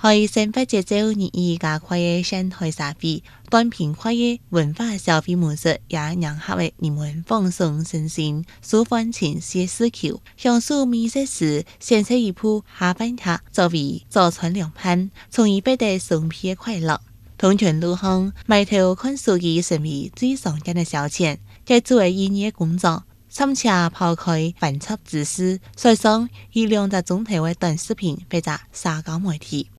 在生活节奏日益加快的现代社会，短平快的文化消费模式也让客的人们放松身心、舒缓情绪需求。享受美食时，先吃一铺下饭盒作为早餐凉拌，从而获得松皮的快乐。通勤路上，埋头看手机成为最常见的消遣。该作为音乐工作，甚至抛开反侧姿势，晒上一2个钟头的短视频或者社交媒体。